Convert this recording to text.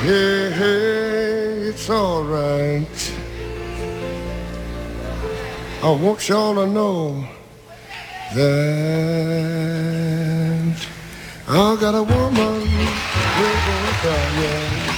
Hey, hey, it's all right. I want y'all to know that I got a woman, we're gonna cry, yeah.